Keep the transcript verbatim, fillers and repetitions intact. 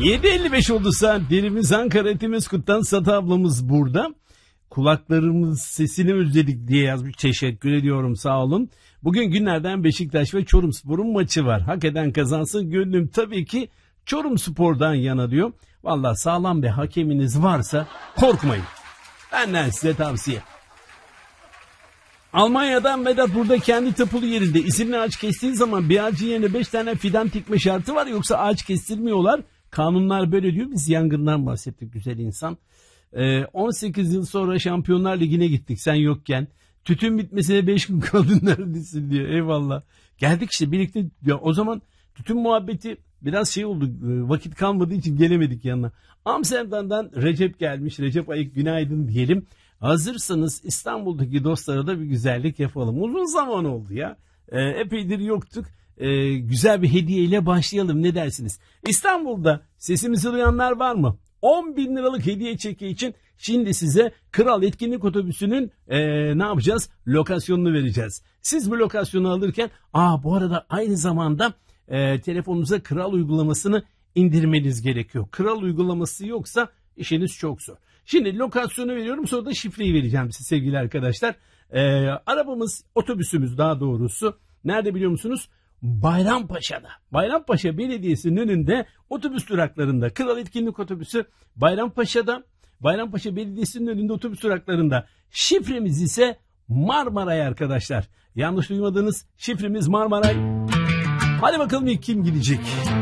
yedi elli beş oldu saat. Derimiz Ankara etimiz Kuttan Satı ablamız burada. Kulaklarımız sesini özledik diye yazmış. Teşekkür ediyorum, sağ olun. Bugün günlerden Beşiktaş ve Çorumspor'un maçı var. Hak eden kazansın, gönlüm tabii ki Çorumspor'dan yana diyor. Vallahi sağlam bir hakeminiz varsa korkmayın. Benden size tavsiye. Almanya'dan Vedat burada kendi tapulu yerinde isimli ağaç kestiği zaman bir ağacın yerine beş tane fidan dikme şartı var, yoksa ağaç kestirmiyorlar. Kanunlar böyle diyor. Biz yangından bahsettik güzel insan. Ee, on sekiz yıl sonra Şampiyonlar Ligi'ne gittik sen yokken. Tütün bitmesine beş gün kaldı neredesin diyor. Eyvallah. Geldik işte birlikte. Ya o zaman tütün muhabbeti biraz şey oldu. Vakit kalmadığı için gelemedik yanına. Amsterdam'dan Recep gelmiş. Recep Ayık günaydın diyelim. Hazırsanız İstanbul'daki dostlara da bir güzellik yapalım. Uzun zaman oldu ya. Ee, epeydir yoktuk. Ee, güzel bir hediyeyle başlayalım, ne dersiniz? İstanbul'da sesimizi duyanlar var mı? on bin liralık hediye çeki için şimdi size Kral Etkinlik Otobüsü'nün ee, ne yapacağız? Lokasyonunu vereceğiz. Siz bu lokasyonu alırken aa bu arada aynı zamanda e, telefonunuza Kral uygulamasını indirmeniz gerekiyor. Kral uygulaması yoksa işiniz çok zor. Şimdi lokasyonu veriyorum, sonra da şifreyi vereceğim size sevgili arkadaşlar. Ee, arabamız, otobüsümüz daha doğrusu nerede biliyor musunuz? Bayrampaşa'da. Bayrampaşa Belediyesi'nin önünde otobüs duraklarında. Kral Etkinlik Otobüsü Bayrampaşa'da. Bayrampaşa Belediyesi'nin önünde otobüs duraklarında. Şifremiz ise Marmaray arkadaşlar. Yanlış duymadınız, şifremiz Marmaray. Hadi bakalım ilk kim gidecek?